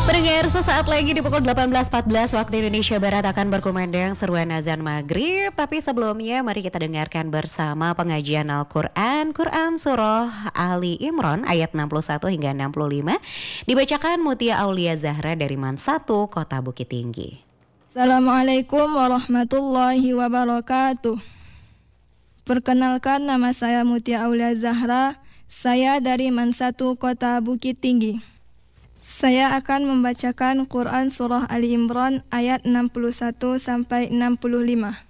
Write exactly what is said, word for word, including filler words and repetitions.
Pendengar, sesaat lagi di pukul delapan belas empat belas waktu Indonesia Barat akan berkumandang seruan azan maghrib. Tapi sebelumnya mari kita dengarkan bersama pengajian Al-Quran, Quran Surah Ali Imran ayat enam puluh satu hingga enam puluh lima. Dibacakan Mutia Aulia Zahra dari Man satu, Kota Bukit Tinggi. Assalamualaikum warahmatullahi wabarakatuh. Perkenalkan, nama saya Mutia Aulia Zahra. Saya dari Man satu, Kota Bukit Tinggi. Saya akan membacakan Quran Surah Ali Imran ayat enam puluh satu sampai enam puluh lima.